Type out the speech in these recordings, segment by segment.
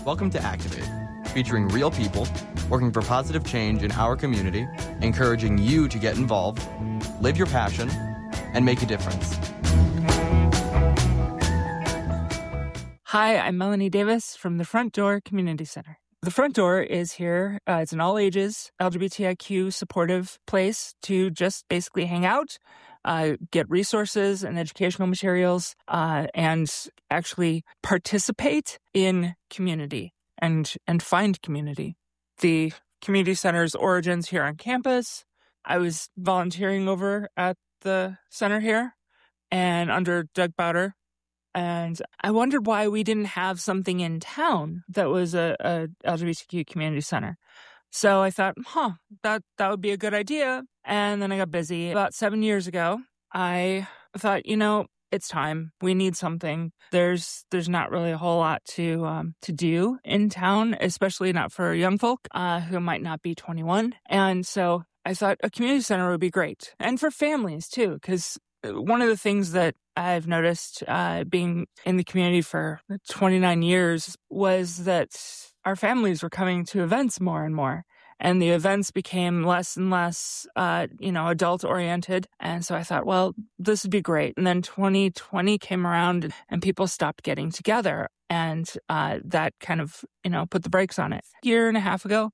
Welcome to Activate, featuring real people working for positive change in our community, encouraging you to get involved, live your passion, and make a difference. Hi, I'm Melanie Davis from the Front Door Community Center. The Front Door is here. It's an all-ages, LGBTIQ supportive place to just basically hang out, get resources and educational materials, and actually participate in community and find community. The community center's origins here on campus. I was volunteering over at the center here and under Doug Bowder. And I wondered why we didn't have something in town that was a LGBTQ community center. So I thought, that would be a good idea. And then I got busy. About 7 years ago, I thought, it's time. We need something. There's not really a whole lot to do in town, especially not for young folk who might not be 21. And so I thought a community center would be great. And for families, too, because one of the things that I've noticed being in the community for 29 years was that our families were coming to events more and more. And the events became less and less, adult-oriented. And so I thought, well, this would be great. And then 2020 came around and people stopped getting together. And that kind of, put the brakes on it. A year and a half ago,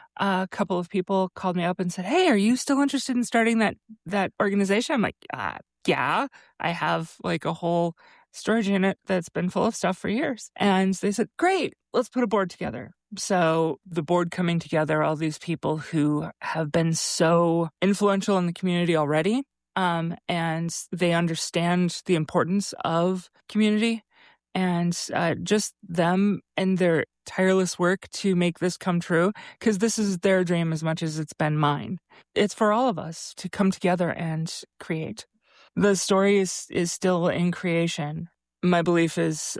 a couple of people called me up and said, hey, are you still interested in starting that organization? I'm like, yeah, I have like a whole storage unit that's been full of stuff for years. And they said, great, let's put a board together. So the board coming together, all these people who have been so influential in the community already, and they understand the importance of community and just them and their tireless work to make this come true, because this is their dream as much as it's been mine. It's for all of us to come together and create. The story is still in creation. My belief is,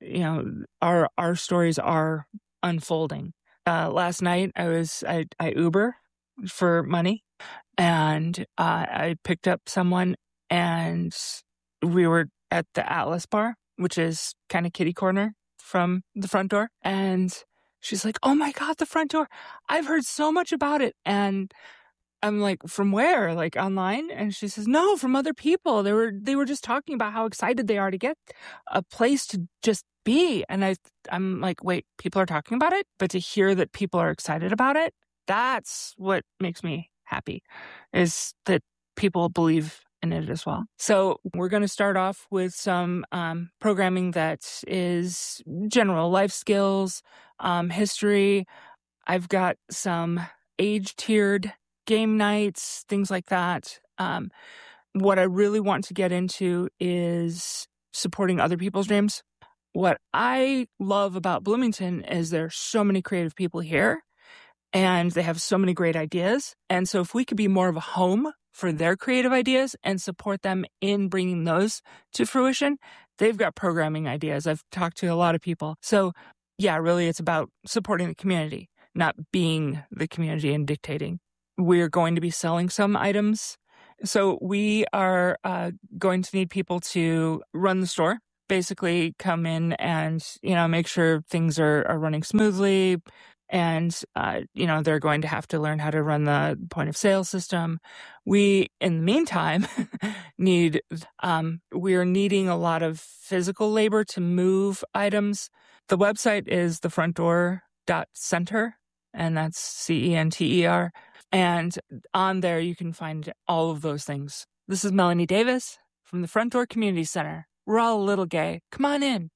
our stories are unfolding. Last night I Uber for money, and I picked up someone, and we were at the Atlas Bar, which is kind of kitty corner from the Front Door. And she's like, oh my God, the Front Door. I've heard so much about it. And I'm like, from where? Like online? And she says, no, from other people. They were just talking about how excited they are to get a place to just be. And I'm like, wait, people are talking about it? But to hear that people are excited about it, that's what makes me happy, is that people believe in it as well. So we're going to start off with some programming that is general life skills, history. I've got some age-tiered game nights, things like that. What I really want to get into is supporting other people's dreams. What I love about Bloomington is there's so many creative people here, and they have so many great ideas. And so if we could be more of a home for their creative ideas and support them in bringing those to fruition, they've got programming ideas. I've talked to a lot of people. So yeah, really it's about supporting the community, not being the community and dictating. We're going to be selling some items. So we are going to need people to run the store, basically come in and, make sure things are running smoothly. And, they're going to have to learn how to run the point of sale system. We, in the meantime, we're needing a lot of physical labor to move items. The website is thefrontdoor.center, and that's CENTER. And on there, you can find all of those things. This is Melanie Davis from the Front Door Community Center. We're all a little gay. Come on in.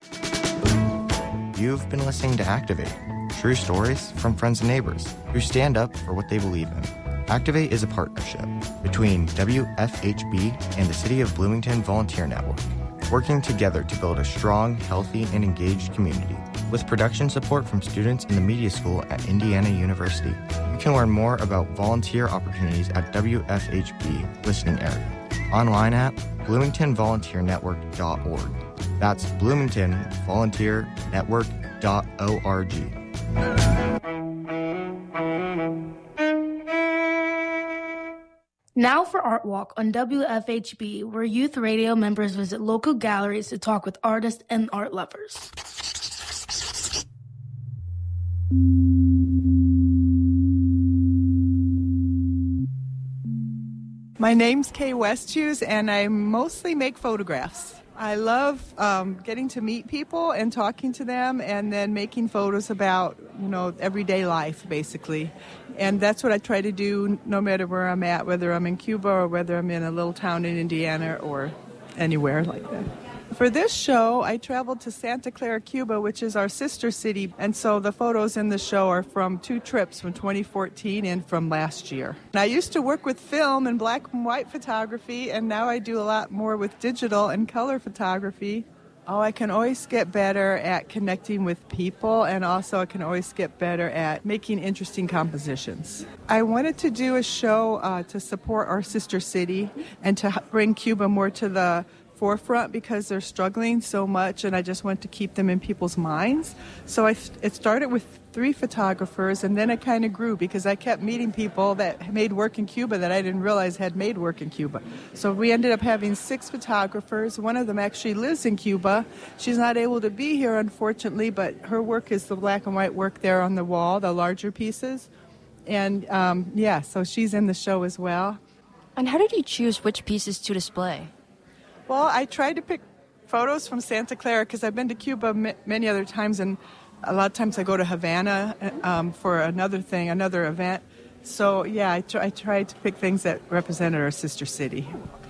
You've been listening to Activate, true stories from friends and neighbors who stand up for what they believe in. Activate is a partnership between WFHB and the City of Bloomington Volunteer Network, working together to build a strong, healthy, and engaged community. With production support from students in the media school at Indiana University. You can learn more about volunteer opportunities at WFHB listening area. Online at bloomingtonvolunteernetwork.org. That's bloomingtonvolunteernetwork.org. Now for Art Walk on WFHB, where youth radio members visit local galleries to talk with artists and art lovers. My name's Kay Westhughes, and I mostly make photographs. I love getting to meet people and talking to them, and then making photos about, everyday life, basically. And that's what I try to do no matter where I'm at, whether I'm in Cuba or whether I'm in a little town in Indiana or anywhere like that. For this show, I traveled to Santa Clara, Cuba, which is our sister city. And so the photos in the show are from 2 trips, from 2014 and from last year. And I used to work with film and black and white photography, and now I do a lot more with digital and color photography. I can always get better at connecting with people, and also I can always get better at making interesting compositions. I wanted to do a show to support our sister city and to bring Cuba more to the forefront because they're struggling so much, and I just want to keep them in people's minds. So it started with 3 photographers, and then it kind of grew because I kept meeting people that made work in Cuba that I didn't realize had made work in Cuba. So we ended up having 6 photographers. One of them actually lives in Cuba. She's not able to be here, unfortunately, but her work is the black and white work there on the wall, the larger pieces. And so she's in the show as well. And how did you choose which pieces to display? Well, I tried to pick photos from Santa Clara because I've been to Cuba many other times, and a lot of times I go to Havana for another event. So, yeah, I tried to pick things that represented our sister city.